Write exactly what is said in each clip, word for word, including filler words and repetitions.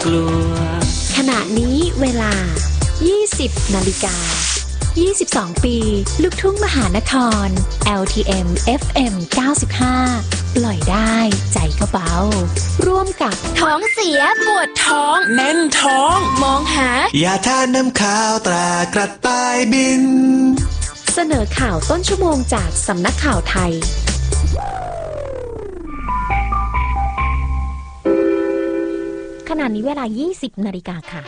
กลัวขณะนี้เวลา ยี่สิบ นาฬิกา ยี่สิบสอง ปีลูกทุ่งมหานคร แอล ที เอ็ม เอฟ เอ็ม เก้าสิบห้า ปล่อยได้ใจก็เบาร่วมกับท้องเสียปวดท้องแน่นท้องมองหายาทาน้ำขาวตรากระต่ายบินเสนอข่าวต้นชั่วโมงจากสำนักข่าวไทยขณะนี้เวลา ยี่สิบ นาฬิกาค่ะ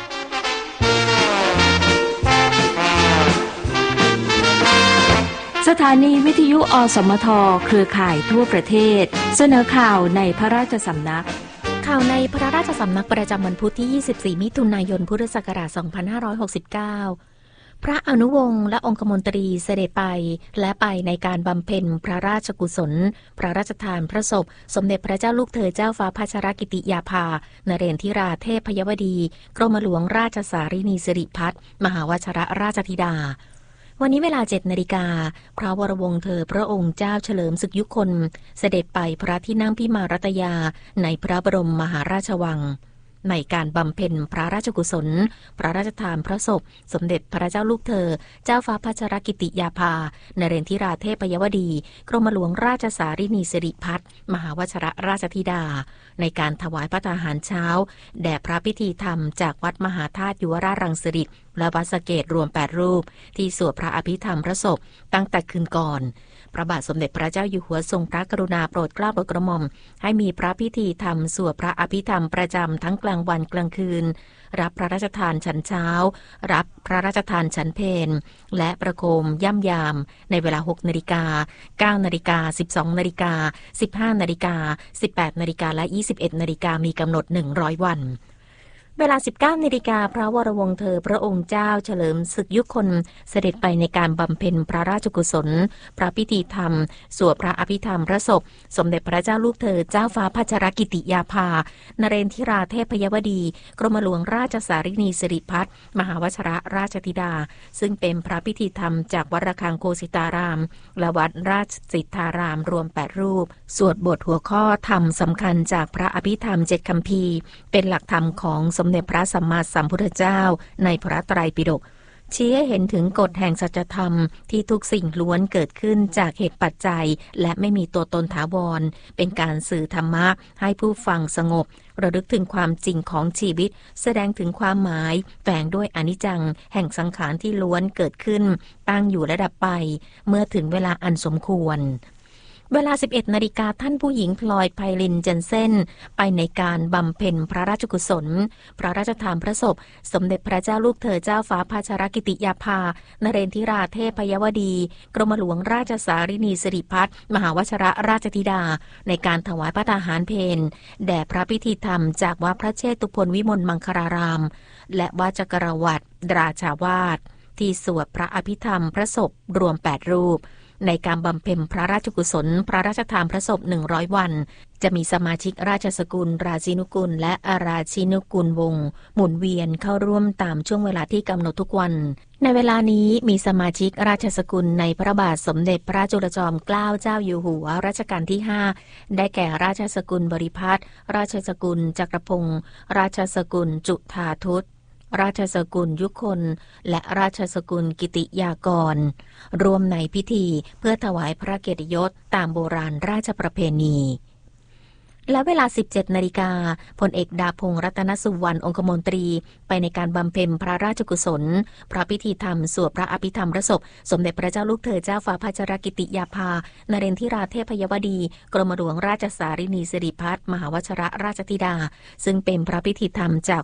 สถานีวิทยุอสมทเครือข่ายทั่วประเทศเสนอข่าวในพระราชสำนักข่าวในพระราชสำนักประจำวันพุธที่ ยี่สิบสี่ มิถุนายน พุทธศักราช สองพันห้าร้อยหกสิบเก้า พระอนุวงศ์และองคมนตรีเสด็จไปและไปในการบำเพ็ญพระราชกุศลพระราชทานพระศพสมเด็จพระเจ้าลูกเธอเจ้าฟ้าพัชรกิติยาภานเรนทิราเทพยวดีกรมหลวงราชสารินีสิริพัฒน์มหาวชิรราชธิดาวันนี้เวลา เจ็ด นาฬิกาพระวรวงศ์เธอพระองค์เจ้าเฉลิมศึกยุคลเสด็จไปพระที่นั่งพิมานรัตยาในพระบรมมหาราชวังในการบำเพ็ญพระราชกุศลพระราชทานพระศพสมเด็จพระเจ้าลูกเธอเจ้าฟ้าพัชรกิติยาภานเรนทิราเทพยวดีกรมหลวงราชสารินีสิริพัฒน์มหาวชิรราชธิดาในการถวายพระทหารเช้าแด่พระพิธีธรรมจากวัดมหาธาตุยุวราชรังสิตและวัดสะเกษรวมแปดรูปที่สวดพระอภิธรรมพระศพตั้งแต่คืนก่อนพระบาทสมเด็จพระเจ้าอยู่หัวทรงพระกรุณาโปรดเกล้าโปรดกระหม่อมให้มีพระพิธีธรรมสวดพระอภิธรรมประจำทั้งกลางวันกลางคืนรับพระราชทานฉันเช้ารับพระราชทานฉันเพลและประโคมย่ำยามในเวลา หก นาฬิกา เก้า นาฬิกา สิบสอง นาฬิกา สิบห้า นาฬิกา สิบแปด นาฬิกาและ ยี่สิบเอ็ด นาฬิกามีกำหนดหนึ่งร้อยวันเวลา สิบเก้า นาฬิกาพระวรวงศ์เธอพระองค์เจ้าเฉลิมศึกยุคลเสด็จไปในการบำเพ็ญพระราชกุศลพระพิธีธรรมสวดพระอภิธรรมพระศพสมเด็จพระเจ้าลูกเธอเจ้าฟ้าพัชรกิติยาภานเรนทิราเทพยวดีกรมหลวงราชสารินีสิริพัฒน์มหาวชิรราชธิดาซึ่งเป็นพระพิธีธรรมจากวัดระฆังโคสิตารามและวัดราชสิทธารามรวมแปดรูปสวดบทหัวข้อธรรมสำคัญจากพระอภิธรรมเจ็ดคัมภีร์เป็นหลักธรรมของสมเด็จพระสัมมาสัมพุทธเจ้าในพระไตรปิฎกชี้ให้เห็นถึงกฎแห่งสัจธรรมที่ทุกสิ่งล้วนเกิดขึ้นจากเหตุปัจจัยและไม่มีตัวตนถาวรเป็นการสื่อธรรมะให้ผู้ฟังสงบระลึกถึงความจริงของชีวิตแสดงถึงความหมายแฝงด้วยอนิจจังแห่งสังขารที่ล้วนเกิดขึ้นตั้งอยู่และดับไปเมื่อถึงเวลาอันสมควรเวลา สิบเอ็ด นาฬิกาท่านผู้หญิงพลอยไพลินเจนเซ่นไปในการบำเพ็ญพระราชกุศลพระราชทานพระศพสมเด็จพระเจ้าลูกเธอเจ้าฟ้าพัชรกิติยาภานเรนทิราเทพยวดีกรมหลวงราชสารินีสิริพัฒน์มหาวชิรราชธิดาในการถวายพระทหารเพลแด่พระพิธีธรรมจากวัดพระเชตุพนวิมลมังคลารามและวัดจักรวรรดิราชาวาสที่สวดพระอภิธรรมพระศพรวมแปดรูปในการบำเพ็ญพระราชกุศลพระราชทานพระศพหนึ่งร้อยวันจะมีสมาชิกราชสกุลราชินุกุลและอาราชินุกุลวงศ์หมุนเวียนเข้าร่วมตามช่วงเวลาที่กำหนดทุกวันในเวลานี้มีสมาชิกราชสกุลในพระบาทสมเด็จพระจุลจอมเกล้าเจ้าอยู่หัวรัชกาลที่ห้าได้แก่ราชสกุลบริพัตรราชสกุลจักรพงศ์ราชสกุลจุฑาทุตราชสกุลยุคลและราชสกุลกิติยากรรวมในพิธีเพื่อถวายพระเกียรติยศตามโบราณราชประเพณีและเวลา สิบเจ็ด นาฬิกาพลเอกดาพงษ์รัตนสุวรรณองคมนตรีไปในการบำเพ็ญพระราชกุศลพระพิธีธรรมสวดพระอภิธรรมพระศพสมเด็จพระเจ้าลูกเธอเจ้าฟ้าพัชรกิติยาภานเรนทิราเทพยวดีกรมหลวงราชสารินีสิริพัฒน์มหาวชิรราชธิดาซึ่งเป็นพระพิธีธรรมจาก